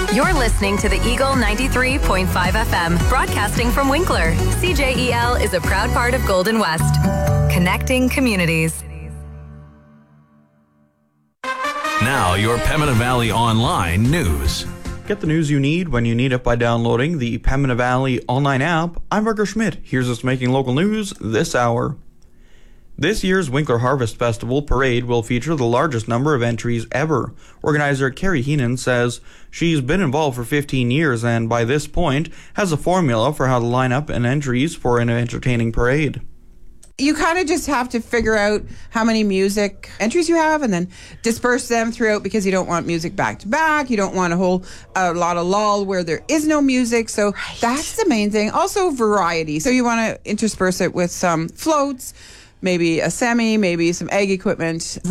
You're listening to the Eagle 93.5 FM, broadcasting from Winkler. CJEL is a proud part of Golden West, connecting communities. Now, your Pembina Valley Online news. Get the news you need when you need it by downloading the Pembina Valley Online app. I'm Berger Schmidt. Here's what's making local news this hour. This year's Winkler Harvest Festival parade will feature the largest number of entries ever. Organizer Carrie Heenan says she's been involved for 15 years and by this point has a formula for how to line up and entries for an entertaining parade. You kind of just have to figure out how many music entries you have and then disperse them throughout, because you don't want music back to back. You don't want a lot of lull where there is no music. So that's the main thing. Also variety. So you want to intersperse it with some floats, maybe a semi, maybe some egg equipment.